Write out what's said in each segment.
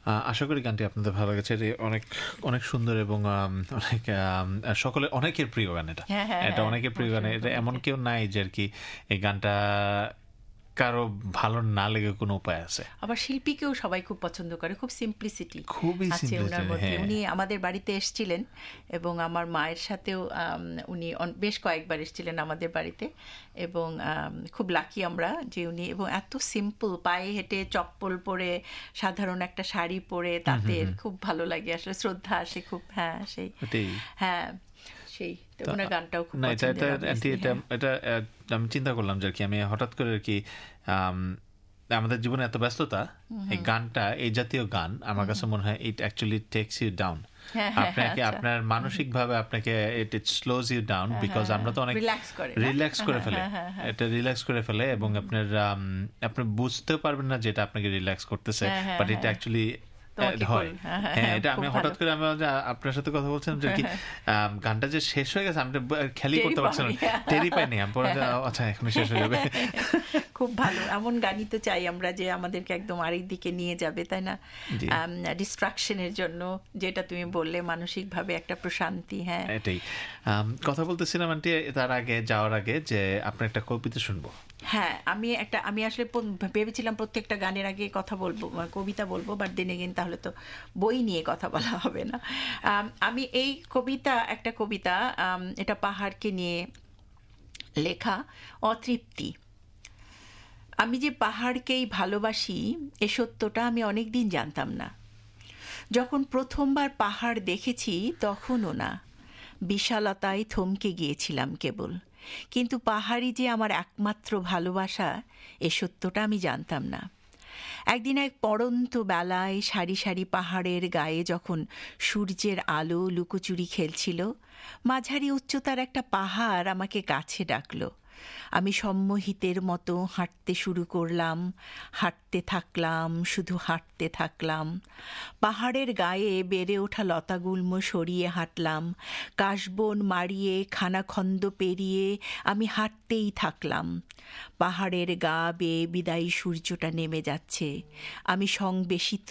আশা করি গানটি আপনাদের ভালো লেগেছে। এটি অনেক অনেক সুন্দর এবং অনেক সকলে অনেকের প্রিয় গান। এটা অনেকের প্রিয় গান। এটা এমন কেউ নাই যে আর কি এই গানটা কারো ভালো না লেগে কোনো উপায় আছে। আবার শিল্পীকেও সবাই খুব পছন্দ করে, খুব সিম্পলিসিটি খুবই আছে ওনার মধ্যে। হ্যাঁ। উনি আমাদের বাড়িতে এসেছিলেন এবং আমার মায়ের সাথেও উনি বেশ কয়েকবার এসেছিলেন আমাদের বাড়িতে, এবং খুব লাকি আমরা যে উনি, এবং এত সিম্পল, পায়ে হেঁটে চপ্পল পরে সাধারণ একটা শাড়ি পরে, তাতে খুব ভালো লাগে আসলে, শ্রদ্ধা আসে খুব। হ্যাঁ সেই হ্যাঁ সেই ওনার গানটাও খুব এটা আমি চিন্তা করলাম যে আর কি আমি হঠাৎ করে আর কি আমাদের জীবনে এত ব্যস্ততা, এই গানটা, এই জাতীয় গান আমার কাছে মনে হয় it actually tax you down. আপনাকে আপনার মানসিক ভাবে আপনাকে ইট স্লোজ ইউ ডাউন, বিকজ আমরা তো অনেক রিল্যাক্স করে ফেলে, এটা রিল্যাক্স করে ফেলে এবং আপনি বুঝতেও পারবেন না যেটা আপনাকে রিল্যাক্স করতেছে, বাট এটা অ্যাকচুয়ালি হয়। হ্যাঁ, এটা আমি হঠাৎ করে আমি আপনার সাথে কথা বলছিলাম যে কি গানটা যে শেষ হয়ে গেছে আমি খেয়ালই করতে পারছিলাম, টেরই পাইনি। আমি পরে আচ্ছা এখন শেষ হয়ে যাবে। খুব ভালো, এমন গানই তো চাই আমরা, যে আমাদেরকে একদম আরেক দিকে নিয়ে যাবে, তাই না? ডিস্ট্রাকশনের জন্য, যেটা তুমি বললে, মানসিকভাবে একটা প্রশান্তি। হ্যাঁ, এটাই কথা বলতেছিলাম আন্টি তার আগে, যাওয়ার আগে, যে আপনার একটা কবিতা শুনবো। হ্যাঁ, আমি আসলে ভেবেছিলাম প্রত্যেকটা গানের আগে কথা বলবো, কবিতা বলবো, বাট দেন এগেইন তাহলে তো বই নিয়ে কথা বলা হবে না। আমি এই একটা কবিতা, এটা পাহাড়কে নিয়ে লেখা, অতৃপ্তি। আমি যে পাহাড়কেই ভালোবাসি এ সত্যটা আমি অনেক দিন জানতাম না। যখন প্রথমবার পাহাড় দেখেছি তখনও না, বিশালতায় থমকে গিয়েছিলাম কেবল। কিন্তু পাহাড়ই যে আমার একমাত্র ভালোবাসা এ সত্যটা আমি জানতাম না। একদিন এক পড়ন্ত বেলায় সারি সারি পাহাড়ের গায়ে যখন সূর্যের আলো লুকোচুরি খেলছিল, মাঝারি উচ্চতার একটা পাহাড় আমাকে কাছে ডাকল। আমি সম্মোহিতের মতো হাঁটতে শুরু করলাম, হাঁটতে থাকলাম, শুধু হাঁটতে থাকলাম। পাহাড়ের গায়ে বেড়ে ওঠা লতাগুল্ম সরিয়ে হাঁটলাম, কাশবন মারিয়ে খানাখন্দ পেরিয়ে আমি হাঁটতেই থাকলাম। পাহাড়ের গা বেয়ে বিদায়ী সূর্যটা নেমে যাচ্ছে, আমি সংবেশিত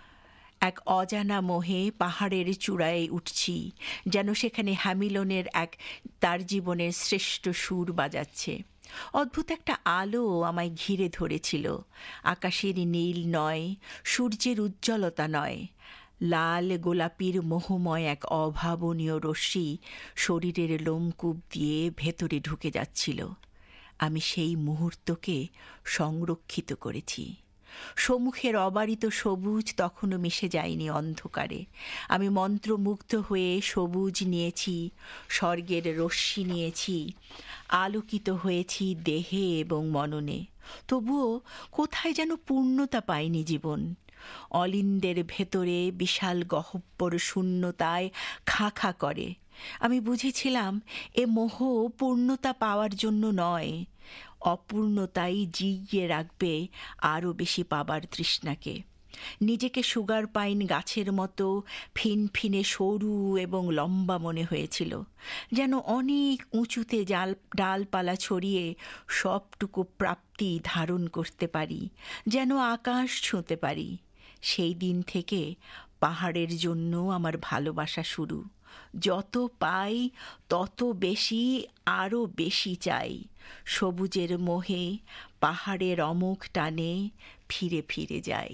এক অজানা মোহে পাহাড়ের চূড়ায় উঠছি, যেন সেখানে হ্যামিলনের তার জীবনের শ্রেষ্ঠ সুর বাজাচ্ছে। অদ্ভুত একটা আলো আমায় ঘিরে ধরেছিল, আকাশের নীল নয়, সূর্যের উজ্জ্বলতা নয়, লাল গোলাপির মোহময় এক অভাবনীয় রশ্মি শরীরের লোমকূপ দিয়ে ভেতরে ঢুকে যাচ্ছিল। আমি সেই মুহূর্তকে সংরক্ষিত করেছি। সম্মুখের অবারিত সবুজ তখনও মিশে যায়নি অন্ধকারে। আমি মন্ত্রমুগ্ধ হয়ে সবুজ নিয়েছি, স্বর্গের রশ্মি নিয়েছি, আলোকিত হয়েছি দেহে এবং মননে। তবুও কোথায় যেন পূর্ণতা পায়নি জীবন। অলিন্দের ভেতরে বিশাল গহ্বর শূন্যতায় খাঁ খাঁ করে। আমি বুঝেছিলাম এ মোহ পূর্ণতা পাওয়ার জন্য নয়, অপূর্ণতাই জিইয়ে রাখবে আরও বেশি পাবার তৃষ্ণাকে। নিজেকে সুগার পাইন গাছের মতো ফিনফিনে সরু এবং লম্বা মনে হয়েছিল, যেন অনেক উঁচুতে ডালপালা ছড়িয়ে সবটুকু প্রাপ্তি ধারণ করতে পারি, যেন আকাশ ছুঁতে পারি। সেই দিন থেকে পাহাড়ের জন্য আমার ভালোবাসা শুরু। যত পাই তত বেশি, আরও বেশি চাই। সবুজের মোহে পাহাড়ের অমুখ টানে ফিরে ফিরে যাই।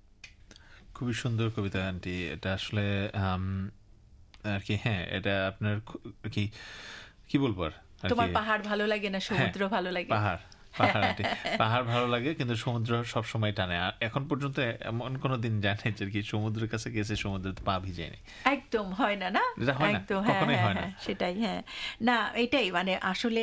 খুবই সুন্দর কবিতা আন্টি, এটা আসলে আর কি। হ্যাঁ, এটা আপনার কি বলবো, আর তোমার পাহাড় ভালো লাগে না সমুদ্র ভালো লাগে? পাহাড় ভালো লাগে, কিন্তু সমুদ্র সব সময় টানে। আর এখন পর্যন্ত এমন কোনো দিন জানে যে কি সমুদ্রের কাছে গেছে সমুদ্রে পা ভিজেনি, একদম হয় না, না একদম। হ্যাঁ, সেটাই। হ্যাঁ, না এটাই মানে আসলে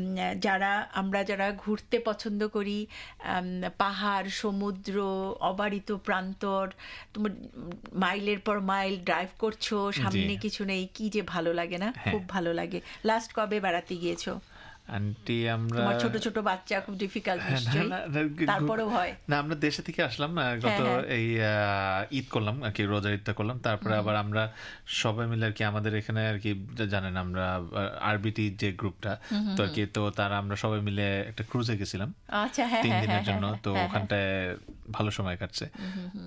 যারা ঘুরতে পছন্দ করি, পাহাড়, সমুদ্র, অবারিত প্রান্তর, তোমার মাইলের পর মাইল ড্রাইভ করছো, সামনে কিছু নেই, কি যে ভালো লাগে না, খুব ভালো লাগে। লাস্ট কবে বেড়াতে গিয়েছো আন্টি? আমরা ছোট ছোট বাচ্চা, খুব ডিফিকাল্ট নিশ্চয়ই, তারপরেও হয় না। আমরা দেশে থেকে আসলাম না, গত এই ঈদ করলাম আর কি, রোজার ঈদটা করলাম, তারপরে আবার আমরা সবাই মিলে আর কি আমাদের এখানে আর কি জানেন আমরা আরবিটি যে গ্রুপটা, তো আর কি, তো তারা আমরা সবাই মিলে একটা ক্রুজে গেছিলাম 3 দিনের জন্য। তো ওখানটায় ভালো সময় কাটছে।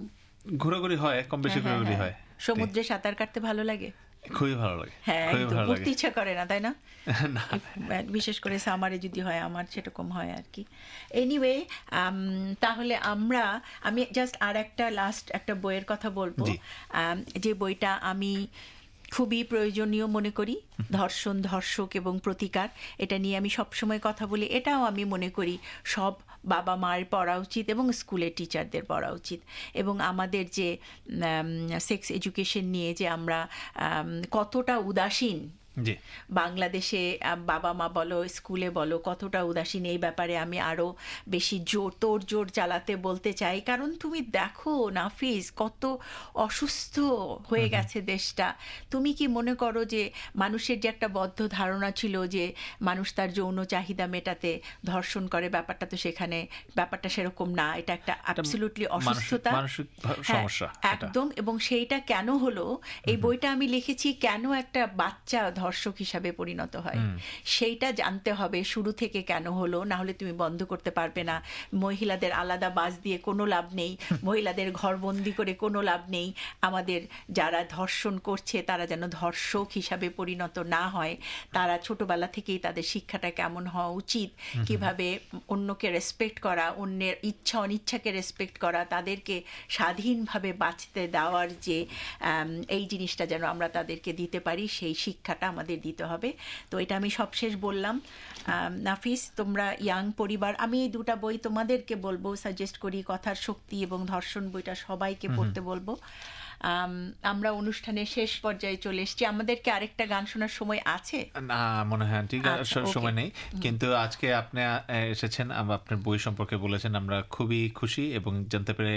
ঘোরাঘুরি হয়, কম বেশি ঘোরাঘুরি হয়। সমুদ্রে সাঁতার কাটতে ভালো লাগে? খুবই ভালো লাগে। হ্যাঁ, উঠতে ইচ্ছা করে না, তাই না? না, বিশেষ করে সামারে যদি হয়, আমার সেরকম হয় আর কি। এনিওয়ে, তাহলে আমি জাস্ট আর একটা লাস্ট একটা বইয়ের কথা বলবো, যে বইটা আমি খুবই প্রয়োজনীয় মনে করি, ধর্ষণ, ধর্ষক এবং প্রতিকার। এটা নিয়ে আমি সবসময় কথা বলি। এটাও আমি মনে করি সব বাবা মায়ের পড়া উচিত এবং স্কুলের টিচারদের পড়া উচিত। এবং আমাদের যে সেক্স এডুকেশন নিয়ে যে আমরা কতটা উদাসীন, বাংলাদেশে বাবা মা বলো, স্কুলে বলো, কতটা উদাসীন, এই ব্যাপারে আমি আরো বেশি তোড়জোড় চালাতে বলতে চাই। কারণ তুমি দেখো নাফিস, কত অসুস্থ হয়ে গেছে দেশটা। তুমি কি মনে করো যে মানুষের যে একটা বদ্ধ ধারণা ছিল যে মানুষ তার যৌন চাহিদা মেটাতে ধর্ষণ করে, ব্যাপারটা তো ব্যাপারটা সেরকম না। এটা একটা অ্যাবসলিউটলি অসুস্থতা, সমস্যা একদম। এবং সেইটা কেন হলো, এই বইটা আমি লিখেছি কেন একটা বাচ্চা ধর্ষক হিসাবে পরিণত হয়, সেইটা জানতে হবে শুরু থেকে কেন হলো। না হলে তুমি বন্ধ করতে পারবে না। মহিলাদের আলাদা বাস দিয়ে কোনো লাভ নেই, মহিলাদের ঘরবন্দি করে কোনো লাভ নেই। আমাদের যারা ধর্ষণ করছে তারা যেন ধর্ষক হিসাবে পরিণত না হয়। তারা ছোটবেলা থেকেই তাদের শিক্ষাটা কেমন হওয়া উচিত, কিভাবে অন্যকে রেসপেক্ট করা, অন্যের ইচ্ছা অনিচ্ছাকে রেসপেক্ট করা, তাদেরকে স্বাধীনভাবে বাঁচতে দেওয়ার যে এই জিনিসটা যেন আমরা তাদেরকে দিতে পারি, সেই শিক্ষাটা আমাদের দিতে হবে। তো এটা আমি সবশেষ বললাম। নাফিস, তোমরা ইয়াং পরিবার, আমি এই দুটা বই তোমাদেরকে বলবো, সাজেস্ট করি, কথার শক্তি এবং ধর্ষণ বইটা সবাইকে পড়তে বলবো। আমরা অনুষ্ঠানের শেষ পর্যায়ে চলে এসেছি। আমাদেরকে আরেকটা গান শোনার সময় আছে? না, মনে হয় ঠিক সময় নেই, কিন্তু আজকে আপনি এসেছেন, আপনার বই সম্পর্কে বলেছেন, আমরা খুবই খুশি এবং জানতে পেরে,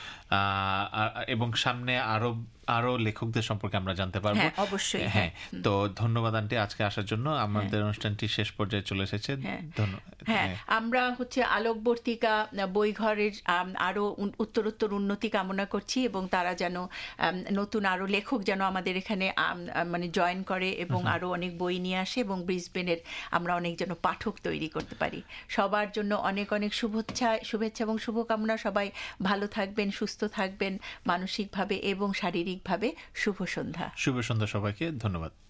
এবং সামনে আরো লেখকদের সম্পর্কে আমরা জানতে পারবো। অবশ্যই। হ্যাঁ, তো ধন্যবাদ আন্টি আজকে আসার জন্য। আমাদের অনুষ্ঠানটি শেষ পর্যায়ে চলে এসেছে। হ্যাঁ, আমরা আলোকবর্তিকা বইঘরের আরো উত্তরোত্তর উন্নতি কামনা করছি, এবং তারা যেন নতুন আরো লেখক যেন আমাদের এখানে মানে জয়েন করে এবং আরো অনেক বই নিয়ে আসে, এবং ব্রিসবেনের আমরা অনেক যেন পাঠক তৈরি করতে পারি। সবার জন্য অনেক অনেক শুভেচ্ছা এবং শুভকামনা। সবাই ভালো থাকবেন, সুস্থ থাকবেন মানসিকভাবে এবং শারীরিকভাবে। শুভ সন্ধ্যা। শুভ সন্ধ্যা সবাইকে, ধন্যবাদ।